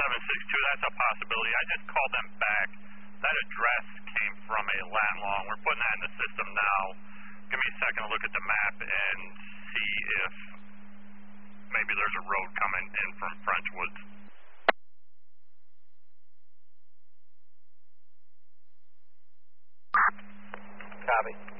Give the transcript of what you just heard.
762, that's a possibility. I just called them back. That address came from a lat long. We're putting that in the system now. Give me a second to look at the map and see if maybe there's a road coming in from French Woods. Copy.